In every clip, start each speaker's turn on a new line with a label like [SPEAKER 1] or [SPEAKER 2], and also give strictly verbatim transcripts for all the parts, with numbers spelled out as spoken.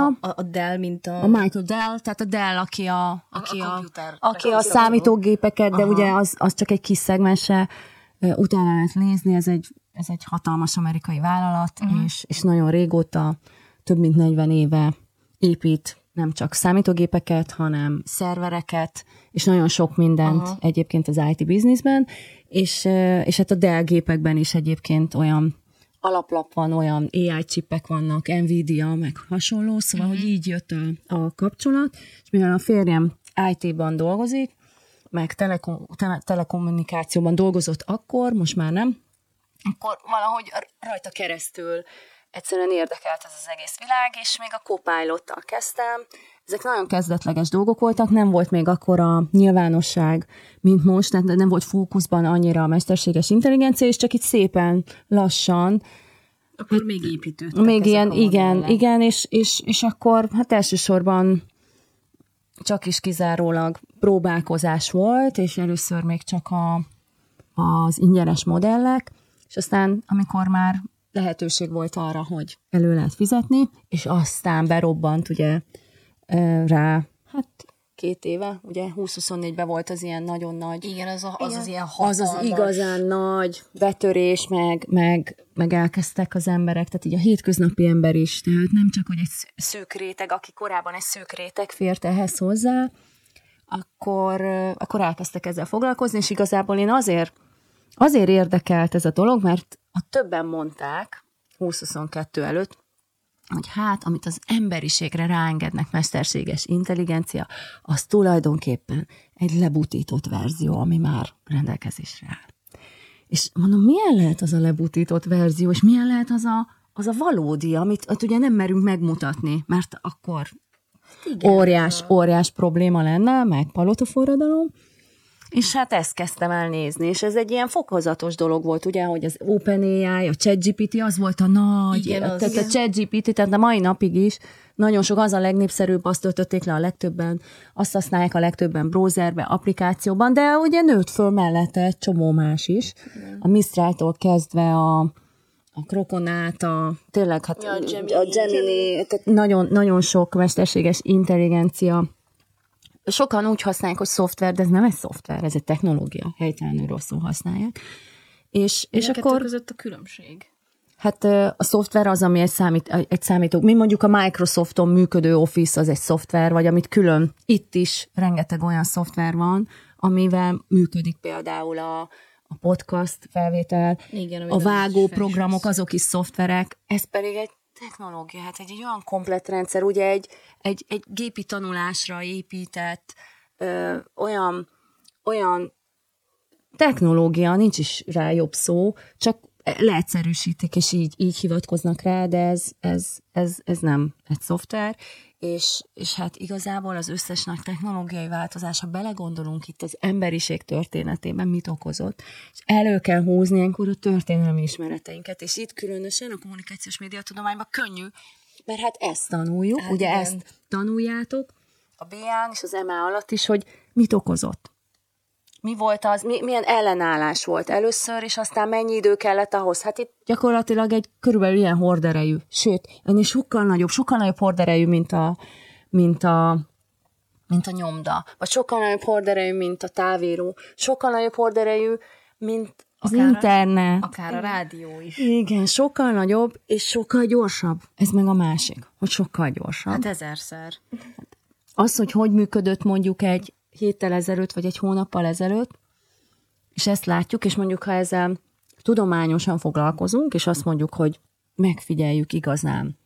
[SPEAKER 1] A, a, a Dell, mint a...
[SPEAKER 2] A Michael Dell, tehát a Dell, aki a, aki
[SPEAKER 1] a,
[SPEAKER 2] a,
[SPEAKER 1] computer,
[SPEAKER 2] aki a számítógépeket, de aha. ugye az, az csak egy kis szegmense, utána lehet nézni, ez egy, ez egy hatalmas amerikai vállalat, uh-huh. és, és nagyon régóta, több mint negyven éve épít nem csak számítógépeket, hanem szervereket, és nagyon sok mindent aha. egyébként az i té bizniszben, és, és hát a Dell gépekben is egyébként olyan alaplap van, olyan á i csipek vannak, Nvidia, meg hasonló, szóval, uh-huh. hogy így jött a, a kapcsolat, és mivel a férjem í té-ban dolgozik, meg telekom, tele, telekommunikációban dolgozott akkor, most már nem, akkor valahogy rajta keresztül egyszerűen érdekelt ez az egész világ, és még a Copilottal kezdtem. Ezek nagyon kezdetleges dolgok voltak, nem volt még akkora nyilvánosság, mint most, tehát nem volt fókuszban annyira a mesterséges intelligencia, és csak itt szépen, lassan.
[SPEAKER 1] Akkor hát, még építődtek
[SPEAKER 2] még ilyen, igen, igen, és, és, és akkor hát elsősorban csak is kizárólag próbálkozás volt, és először még csak a, az ingyenes modellek, és aztán, amikor már lehetőség volt arra, hogy elő lehet fizetni, és aztán berobbant ugye rá, hát két éve, ugye húsz-huszonnégyben volt az ilyen nagyon nagy...
[SPEAKER 1] Igen, az a, az, igen, az ilyen hatalmas...
[SPEAKER 2] Az az igazán nagy betörés, meg, meg, meg elkezdtek az emberek, tehát így a hétköznapi ember is, tehát nem csak, hogy egy szűk réteg, aki korábban egy szűk réteg fért ehhez hozzá, akkor, akkor elkezdtek ezzel foglalkozni, és igazából én azért, azért érdekelt ez a dolog, mert a többen mondták húsz-huszonkettő előtt, hogy hát, amit az emberiségre ráengednek mesterséges intelligencia, az tulajdonképpen egy lebutított verzió, ami már rendelkezésre áll. És mondom, milyen lehet az a lebutított verzió, és milyen lehet az a, az a valódi, amit, amit ugye nem merünk megmutatni, mert akkor igen, óriás, óriás probléma lenne, meg palotaforradalom. És hát ezt kezdtem el nézni, és ez egy ilyen fokozatos dolog volt, ugye, hogy az OpenAI, a ChatGPT, az volt a nagy, igen, az, tehát igen. A ChatGPT, tehát a mai napig is nagyon sok, az a legnépszerűbb, azt töltötték le a legtöbben, azt használják a legtöbben browserbe, applikációban, de ugye nőtt föl mellette egy csomó más is. Igen. A Mistráltól kezdve a, a Krokonát, a tényleg, hát ja, a Gemini, a Gemini tehát nagyon, nagyon sok mesterséges intelligencia. Sokan úgy használják, hogy szoftver, de ez nem egy szoftver, ez egy technológia, helytelenül rosszul használják. És, és akkor...
[SPEAKER 1] kettő között a különbség?
[SPEAKER 2] Hát a szoftver az, ami egy, számít, egy számító. Mi mondjuk a Microsofton működő Office, az egy szoftver, vagy amit külön, itt is rengeteg olyan szoftver van, amivel működik például a, a podcast felvétel, igen, a vágóprogramok, azok is szoftverek, ez pedig egy technológia, hát egy, egy olyan komplett rendszer, ugye egy, egy, egy gépi tanulásra épített ö, olyan, olyan technológia, nincs is rá jobb szó, csak leegyszerűsítik, és így, így hivatkoznak rá, de ez, ez, ez, ez nem egy szoftver, és, és hát igazából az összes nagy technológiai változás, ha belegondolunk itt az emberiség történetében, mit okozott, és elő kell húzni ilyenkor a történelmi ismereteinket, és itt különösen a kommunikációs médiatudományban könnyű, mert hát ezt tanuljuk, hát ugye igen. Ezt tanuljátok a bé á-n és az em á alatt is, hogy mit okozott. Mi volt az, mi, milyen ellenállás volt először, és aztán mennyi idő kellett ahhoz? Hát itt gyakorlatilag egy körülbelül ilyen horderejű, sőt, ennél sokkal nagyobb, sokkal nagyobb horderejű, mint a, mint a, mint a nyomda, vagy sokkal nagyobb horderejű, mint a távíró, sokkal nagyobb horderejű, mint az akár internet.
[SPEAKER 1] A, akár a rádió is.
[SPEAKER 2] Igen, sokkal nagyobb, és sokkal gyorsabb. Ez meg a másik, hogy sokkal gyorsabb.
[SPEAKER 1] Hát ezerszer.
[SPEAKER 2] Az, hogy hogy működött mondjuk egy héttel ezelőtt, vagy egy hónappal ezelőtt, és ezt látjuk, és mondjuk, ha ezzel tudományosan foglalkozunk, és azt mondjuk, hogy megfigyeljük igazán,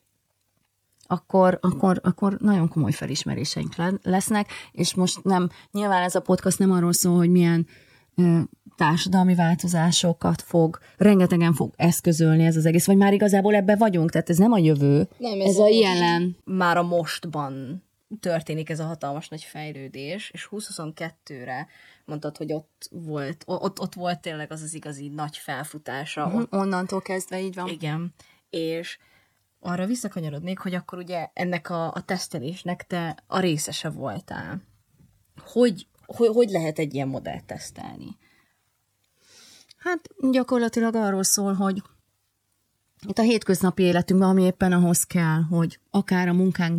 [SPEAKER 2] akkor, akkor, akkor nagyon komoly felismeréseink lesznek, és most nem, nyilván ez a podcast nem arról szól, hogy milyen ö, társadalmi változásokat fog, rengetegen fog eszközölni ez az egész, vagy már igazából ebben vagyunk, tehát ez nem a jövő, nem, ez, ez a, a jelen.
[SPEAKER 1] Már a mostban történik ez a hatalmas nagy fejlődés, és húsz-huszonkettőre mondtad, hogy ott volt, ott, ott volt tényleg az az igazi nagy felfutása.
[SPEAKER 2] Uh-huh. Onnantól kezdve így van.
[SPEAKER 1] Igen, és arra visszakanyarodnék, hogy akkor ugye ennek a, a tesztelésnek te a részese voltál. Hogy, hogy, hogy lehet egy ilyen modellt tesztelni?
[SPEAKER 2] Hát gyakorlatilag arról szól, hogy itt a hétköznapi életünkben, ami éppen ahhoz kell, hogy akár a munkánk